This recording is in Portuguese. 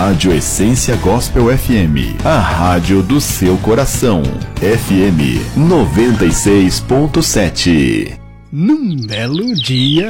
Rádio Essência Gospel FM, a rádio do seu coração. FM 96.7. Num belo dia,